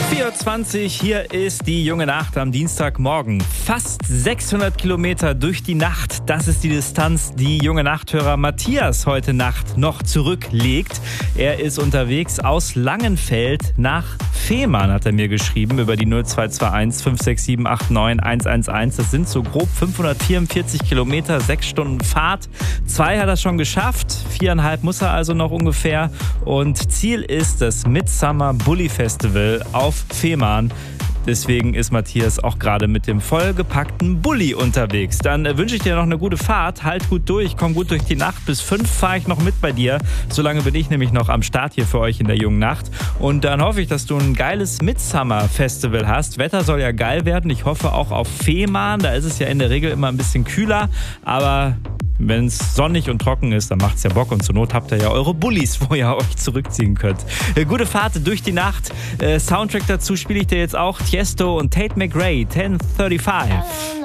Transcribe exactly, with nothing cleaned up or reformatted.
vier Uhr zwanzig, hier ist die junge Nacht am Dienstagmorgen. Fast sechshundert Kilometer durch die Nacht, das ist die Distanz, die junge Nachthörer Matthias heute Nacht noch zurücklegt. Er ist unterwegs aus Langenfeld nach Fehmarn, hat er mir geschrieben, über die null zwei zwei eins fünf sechs sieben acht neun eins eins eins. Das sind so grob fünfhundertvierundvierzig Kilometer, sechs Stunden Fahrt. Zwei hat er schon geschafft, viereinhalb muss er also noch ungefähr. Und Ziel ist das Midsummer Bulli Festival auf Fehmarn. Deswegen ist Matthias auch gerade mit dem vollgepackten Bulli unterwegs. Dann äh, wünsche ich dir noch eine gute Fahrt. Halt gut durch, komm gut durch die Nacht. Bis fünf fahre ich noch mit bei dir. Solange bin ich nämlich noch am Start hier für euch in der jungen Nacht. Und dann hoffe ich, dass du ein geiles Midsummer-Festival hast. Wetter soll ja geil werden. Ich hoffe auch auf Fehmarn. Da ist es ja in der Regel immer ein bisschen kühler. Aber wenn es sonnig und trocken ist, dann macht es ja Bock. Und zur Not habt ihr ja eure Bullis, wo ihr euch zurückziehen könnt. Äh, gute Fahrt durch die Nacht. Äh, Soundtrack dazu spiele ich dir jetzt auch. Tiesto und Tate McRae, zehn fünfunddreißig.